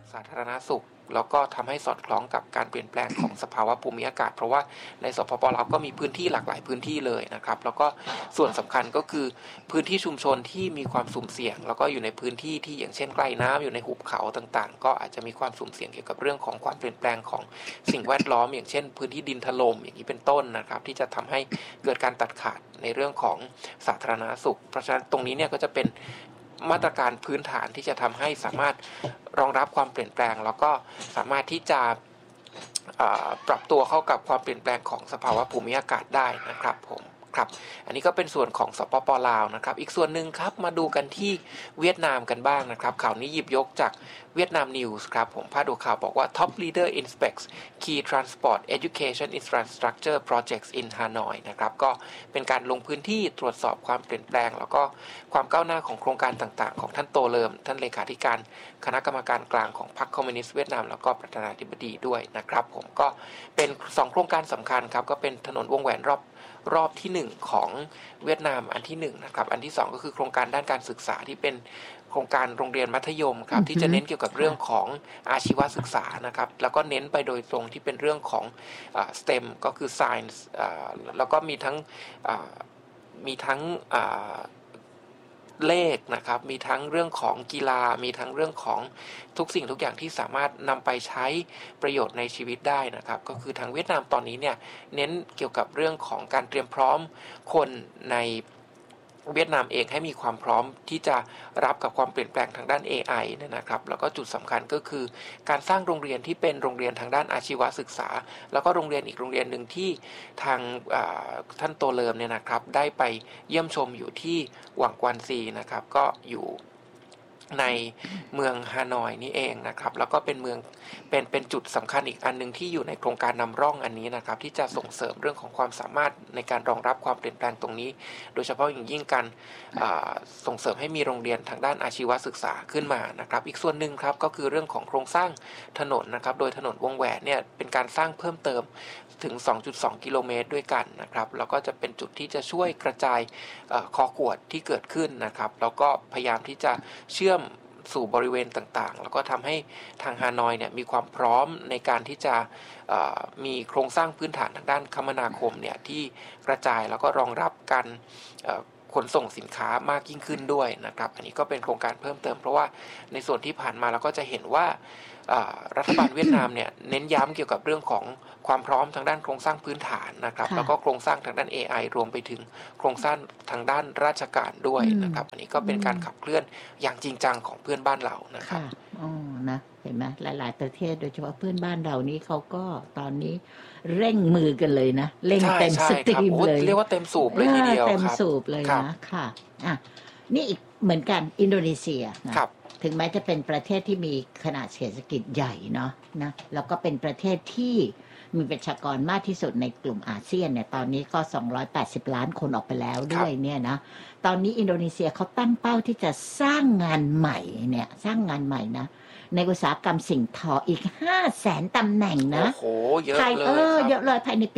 สาธารณสุขแล้วก็ทำให้สอดคล้องกับการเปลี่ยนแปลงของสภาวะภูมิอากาศเพราะว่าในสปป.ลาวก็มีพื้นที่หลากหลายพื้นที่เลยนะครับแล้วก็ส่วนสำคัญก็คือพื้นที่ชุมชนที่มีความสุ่มเสี่ยงแล้วก็อยู่ในพื้นที่ที่อย่างเช่นใกล้น้ำอยู่ในหุบเขาต่างๆก็อาจจะมีความสุ่มเสี่ยงเกี่ยวกับเรื่องของความเปลี่ยนแปลงของสิ่งแวดล้อมอย่างเช่นพื้นที่ดินถล่มอย่างนี้เป็นต้นนะครับที่จะทำให้เกิดการตัดขาดในเรื่องของสาธารณสุขเพราะฉะนั้นตรงนี้เนี่ยก็จะเป็นมาตรการพื้นฐานที่จะทำให้สามารถรองรับความเปลี่ยนแปลงแล้วก็สามารถที่จะปรับตัวเข้ากับความเปลี่ยนแปลงของสภาวะภูมิอากาศได้นะครับผมครับอันนี้ก็เป็นส่วนของสปป.ลาวนะครับอีกส่วนหนึ่งครับมาดูกันที่เวียดนามกันบ้างนะครับข่าวนี้หยิบยกจากเวียดนามนิวส์ครับผมพาดหัวข่าวบอกว่า Top Leader Inspects Key Transport Education Infrastructure Projects in Hanoi นะครับก็เป็นการลงพื้นที่ตรวจสอบความเปลี่ยนแปลงแล้วก็ความก้าวหน้าของโครงการต่างๆของท่านโตเลิมท่านเลขาธิการคณะกรรมการกลางของพรรคคอมมิวนิสต์เวียดนามแล้วก็ประธานาธิบดีด้วยนะครับผมก็เป็น2โครงการสำคัญครับก็เป็นถนนวงแหวนรอบที่1ของเวียดนามอันที่1นะครับอันที่2ก็คือโครงการด้านการศึกษาที่เป็นโครงการโรงเรียนมัธยมครับที่จะเน้นเกี่ยวกับเรื่องของอาชีวศึกษานะครับแล้วก็เน้นไปโดยตรงที่เป็นเรื่องของSTEM ก็คือ Science แล้วก็มีทั้งเลขนะครับมีทั้งเรื่องของกีฬามีทั้งเรื่องของทุกสิ่งทุกอย่างที่สามารถนำไปใช้ประโยชน์ในชีวิตได้นะครับก็คือทางเวียดนามตอนนี้เนี่ยเน้นเกี่ยวกับเรื่องของการเตรียมพร้อมคนในเวียดนามเองให้มีความพร้อมที่จะรับกับความเปลี่ยนแปลงทางด้าน AI นะครับแล้วก็จุดสำคัญก็คือการสร้างโรงเรียนที่เป็นโรงเรียนทางด้านอาชีวศึกษาแล้วก็โรงเรียนอีกโรงเรียนหนึ่งที่ทางท่านโตเลิมเนี่ยนะครับได้ไปเยี่ยมชมอยู่ที่หวังกวานซีนะครับก็อยู่ในเมืองฮานอยนี่เองนะครับแล้วก็เป็นจุดสำคัญอีกอันนึงที่อยู่ในโครงการนำร่องอันนี้นะครับที่จะส่งเสริมเรื่องของความสามารถในการรองรับความเปลี่ยนแปลงตรงนี้โดยเฉพาะอย่างยิ่งการส่งเสริมให้มีโรงเรียนทางด้านอาชีวศึกษาขึ้นมานะครับอีกส่วนหนึ่งครับก็คือเรื่องของโครงสร้างถนนนะครับโดยถนนวงแหวนเนี่ยเป็นการสร้างเพิ่มเติมถึง 2.2 กิโลเมตรด้วยกันนะครับแล้วก็จะเป็นจุดที่จะช่วยกระจายคอขวดที่เกิดขึ้นนะครับแล้วก็พยายามที่จะเชื่อมสู่บริเวณต่างๆแล้วก็ทำให้ทางฮานอยเนี่ยมีความพร้อมในการที่จะมีโครงสร้างพื้นฐานทางด้านคมนาคมเนี่ยที่กระจายแล้วก็รองรับการขนส่งสินค้ามากยิ่งขึ้นด้วยนะครับอันนี้ก็เป็นโครงการเพิ่มเติมเพราะว่าในส่วนที่ผ่านมาเราก็จะเห็นว่ารัฐบาลเวียดนามเนี่ยเน้นย้ำเกี่ยวกับเรื่องของความพร้อมทางด้านโครงสร้างพื้นฐานนะครับแล้วก็โครงสร้างทางด้าน AI รวมไปถึงโครงสร้างทางด้านราชการด้วยนะครับอันนี้ก็เป็นการขับเคลื่อนอย่างจริงจังของเพื่อนบ้านเรานะครับนะเห็นไหมหลายๆประเทศโดยเฉพาะเพื่อนบ้านเรานี้เขาก็ตอนนี้เร่งมือกันเลยนะเร่งเต็มสตรีมเลยเรียกว่าเต็มสูบเลยทีเดียวเต็มสูบเลยนะค่ะนี่อีกเหมือนกันอินโดนีเซียนะถึงแม้จะเป็นประเทศที่มีขนาดเศรษฐกิจใหญ่เนาะนะแล้วก็เป็นประเทศที่มีประชากรมากที่สุดในกลุ่มอาเซียนเนี่ยตอนนี้ก็280ล้านคนออกไปแล้วด้วยเนี่ยนะตอนนี้อินโดนีเซียเขาตั้งเป้าที่จะสร้างงานใหม่เนี่ยสร้างงานใหม่นะในอุตสาหกรรมสิ่งทออีก 500,000 ตำแหน่งนะโอ้โหเยอะเลยเยอะเลยภายในปี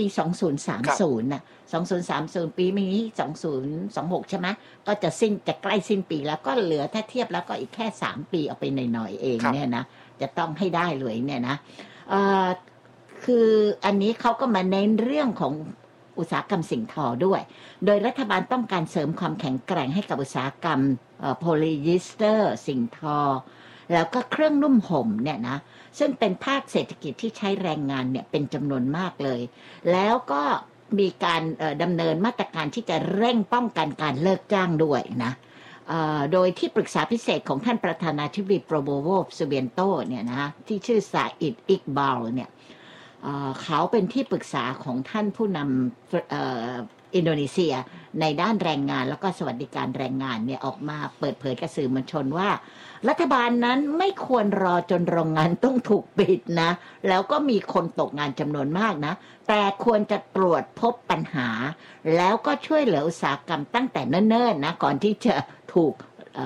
2030น่ะ2030ปีนี้2026ใช่ไหมก็จะใกล้สิ้นปีแล้วก็เหลือถ้าเทียบแล้วก็อีกแค่3ปีเอาไปหน่อยๆเองเนี่ยนะจะต้องให้ได้เลยเนี่ยนะคืออันนี้เขาก็มาเน้นเรื่องของอุตสาหกรรมสิ่งทอด้วยโดยรัฐบาลต้องการเสริมความแข็งแกร่งให้กับอุตสาหกรรมโพลีเอสเตอร์สิ่งทอแล้วก็เครื่องนุ่มห่มเนี่ยนะซึ่งเป็นภาคเศรษฐกิจที่ใช้แรงงานเนี่ยเป็นจำนวนมากเลยแล้วก็มีการดำเนินมาตรการที่จะเร่งป้องกันการเลิกจ้างด้วยนะโดยที่ปรึกษาพิเศษของท่านประธานาธิบดีโปรโบโวซูเบียนโตเนี่ยนะที่ชื่อซาอิดอิกบาลเนี่ยเขาเป็นที่ปรึกษาของท่านผู้นำอินโดนีเซียในด้านแรงงานแล้วก็สวัสดิการแรงงานเนี่ยออกมาเปิดเผยกับสื่อมวลชนว่ารัฐบาลนั้นไม่ควรรอจนโรงงานต้องถูกปิดนะแล้วก็มีคนตกงานจำนวนมากนะแต่ควรจะตรวจพบปัญหาแล้วก็ช่วยเหลืออุตสาหกรรมตั้งแต่เนิ่นๆนะก่อนที่จะถูก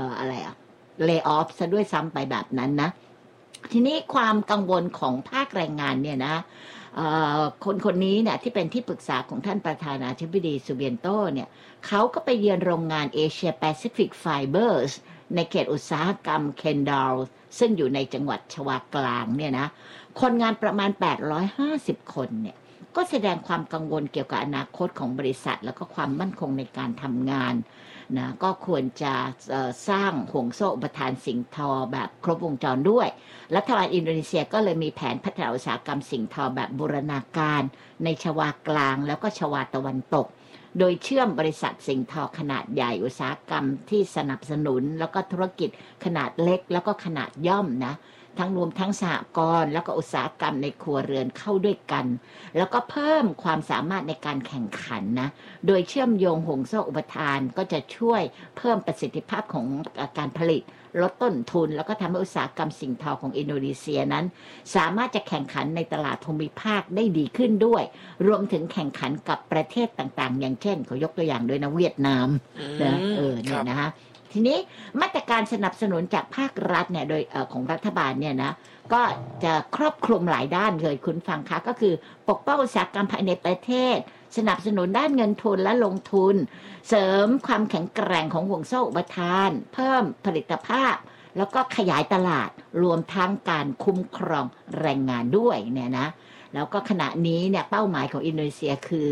lay off ซะด้วยซ้ำไปแบบนั้นนะทีนี้ความกังวลของภาคแรงงานเนี่ยนะคนนี้เนี่ยที่เป็นที่ปรึกษาของท่านประธานาธิบดีซูเบียนโตเนี่ยเขาก็ไปเยือนโรงงาน Asia Pacific Fibers ในเขตอุตสาหกรรมเคนดาลซึ่งอยู่ในจังหวัดชวากลางเนี่ยนะคนงานประมาณ850คนเนี่ยก็แสดงความกังวลเกี่ยวกับอนาคตของบริษัทแล้วก็ความมั่นคงในการทำงานนะก็ควรจะสร้างห่วงโซ่อุปทานสิ่งทอแบบครบวงจรด้วยรัฐบาลอินโดนีเซียก็เลยมีแผนพัฒนาอุตสาหกรรมสิ่งทอแบบบูรณาการในชวากลางแล้วก็ชวาตะวันตกโดยเชื่อมบริษัทสิ่งทอขนาดใหญ่อุตสาหกรรมที่สนับสนุนแล้วก็ธุรกิจขนาดเล็กแล้วก็ขนาดย่อมนะทั้งรวมทั้งสหกรณ์แล้วก็อุตสาหกรรมในครัวเรือนเข้าด้วยกันแล้วก็เพิ่มความสามารถในการแข่งขันนะโดยเชื่อมโยงห่วงโซ่อุปทานก็จะช่วยเพิ่มประสิทธิภาพของการผลิตลดต้นทุนแล้วก็ทำให้อุตสาหกรรมสิ่งทอของอินโดนีเซียนั้นสามารถจะแข่งขันในตลาดภูมิภาคได้ดีขึ้นด้วยรวมถึงแข่งขันกับประเทศต่างๆอย่างเช่นเขายกตัวอย่างด้วยนะเวียดนามนะเนี่ยนะฮะทีนี้มาตรการสนับสนุนจากภาครัฐเนี่ยโดยของรัฐบาลเนี่ยนะก็จะครอบคลุมหลายด้านเลยคุณฟังคะก็คือปกป้องอุตสาหกรรมภายในประเทศสนับสนุนด้านเงินทุนและลงทุนเสริมความแข็งแกร่งของห่วงโซ่อุปทานเพิ่มผลิตภาพแล้วก็ขยายตลาดรวมทั้งการคุ้มครองแรงงานด้วยเนี่ยนะแล้วก็ขณะนี้เนี่ยเป้าหมายของอินโดนีเซียคือ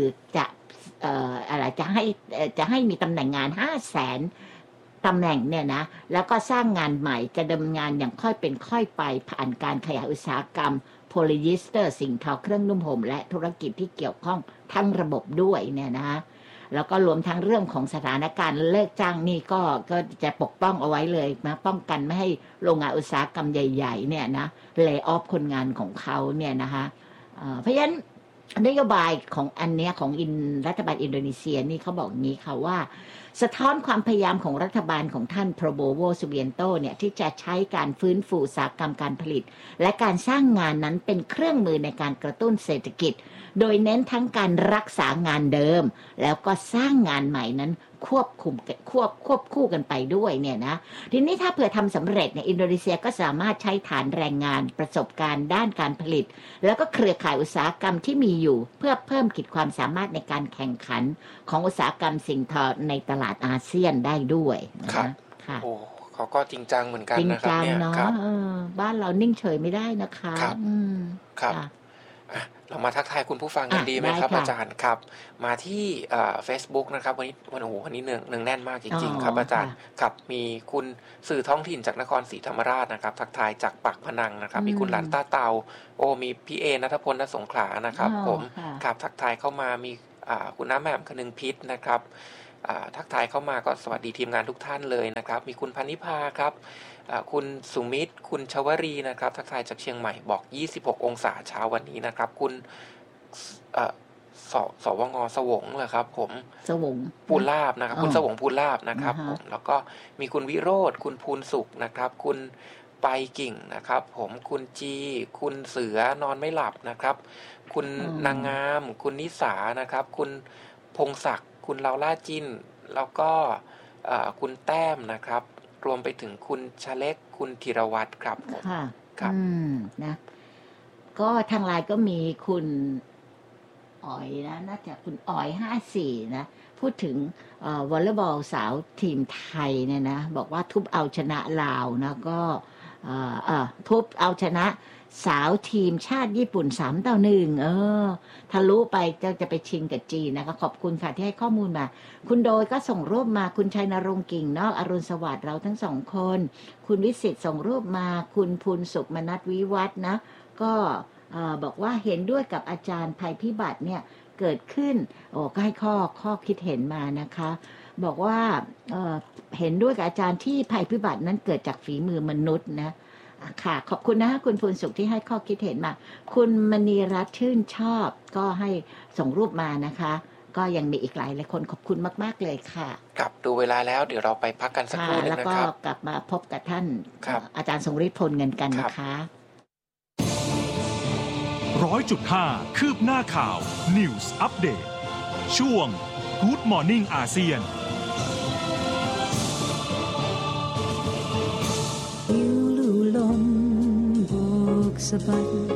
จะให้มีตำแหน่งงาน 500,000 ตำแหน่งเนี่ยนะแล้วก็สร้างงานใหม่จะดำเนินงานอย่างค่อยเป็นค่อยไปผ่านการขยายอุตสาหกรรมโพลีเอสเตอร์สิ่งทอเครื่องนุ่มห่มและธุรกิจที่เกี่ยวข้องทั้งระบบด้วยเนี่ยนะแล้วก็รวมทั้งเรื่องของสถานการณ์เลิกจ้างนี่ก็จะปกป้องเอาไว้เลยนะป้องกันไม่ให้โรงงานอุตสาหกรรมใหญ่ๆเนี่ยนะเลย์ออฟคนงานของเขาเนี่ยนะคะเพราะฉะนั้นนโยบายของอันเนี้ยของรัฐบาลอินโดนีเซียนี่เขาบอกงี้ค่ะว่าสะท้อนความพยายามของรัฐบาลของท่านโปรโบโว ซูเบียนโตเนี่ยที่จะใช้การฟื้นฟูอุตสาหกรรมการผลิตและการสร้างงานนั้นเป็นเครื่องมือในการกระตุ้นเศรษฐกิจโดยเน้นทั้งการรักษางานเดิมแล้วก็สร้างงานใหม่นั้นควบคู่กันไปด้วยเนี่ยนะทีนี้ถ้าเผื่อทำสำเร็จเนี่ยอินโดนีเซียก็สามารถใช้ฐานแรงงานประสบการณ์ด้านการผลิตแล้วก็เครือข่ายอุตสาหกรรมที่มีอยู่เพื่อเพิ่มขีดความสามารถในการแข่งขันของอุตสาหกรรมสิ่งทอในตลาดอาเซียนได้ด้วยครับค่ะโอ้เขาก็จริงจังเหมือนกันนะครับเนี่ยครับบ้านเรานิ่งเฉยไม่ได้นะคะครับเรามาทักทายคุณผู้ฟังกันดีไหมครับอาจารย์ครับมาที่Facebook นะครับวันนี้เนืองแน่นมากจริงๆครับอาจารย์ครับมีคุณสื่อท้องถิ่นจากนครศรีธรรมราชนะครับทักทายจากปากพนังนะครับมีคุณหลานต้าเตามีพี่เอณัฐพล ณ สงขลานะครับผมครับทักทายเข้ามามีคุณน้าแหม่มคนึงพิษนะครับทักทายเข้ามาก็สวัสดีทีมงานทุกท่านเลยนะครับมีคุณพนิพาครับคุณสุมิตรคุณชวรีนะครับทักทายจากเชียงใหม่บอก26องศาเช้าวันนี้นะครับคุณสวงสวงเหรอครับผมสวงพูลลาบนะครับคุณสวงพูลลาบนะครับผมแล้วก็มีคุณวิโรจน์คุณภูลสุขนะครับคุณไปกิ่งนะครับผมคุณจีคุณเสือนอนไม่หลับนะครับคุณนางงามคุณนิสานะครับคุณพงศักดิ์คุณลาวล่าจินแล้วก็คุณแต้มนะครับรวมไปถึงคุณชเล็กคุณธีรวัตรครับผมครับนะก็ทางไลน์ก็มีคุณอ๋อยนะน่าจะคุณอ๋อย54นะพูดถึงวอลเลย์บอลสาวทีมไทยเนี่ยนะบอกว่าทุบเอาชนะลาวนะก็ทุบเอาชนะสาวทีมชาติญี่ปุ่น3-1ทะลุไปจะไปชิงกับจีนนะคะขอบคุณค่ะที่ให้ข้อมูลมาคุณโดยก็ส่งรูปมาคุณชัยนรงค์กิ่งเนาะอรุณสวัสดิ์เราทั้งสองคนคุณวิสิตส่งรูปมาคุณภูลสุขมนัสวิวัฒน์นะก็บอกว่าเห็นด้วยกับอาจารย์ภัยพิบัติเนี่ยเกิดขึ้นก็ให้ข้อคิดเห็นมานะคะบอกว่าเห็นด้วยกับอาจารย์ที่ภัยพิบัตินั้นเกิดจากฝีมือมนุษย์นะค่ะขอบคุณนะคะคุณภูลสุขที่ให้ข้อคิดเห็นมาคุณมณีรัตน์ชื่นชอบก็ให้ส่งรูปมานะคะก็ยังมีอีกหลายคนขอบคุณมากๆเลยค่ะครับดูเวลาแล้วเดี๋ยวเราไปพักกันสักครู่นึงนะครับแล้วก็กลับมาพบกับท่านอาจารย์ทรงฤทธิ์พลเงินกันนะคะ 100.5 คืบหน้าข่าว News Update ช่วง Good Morning อาเซียนสะบัด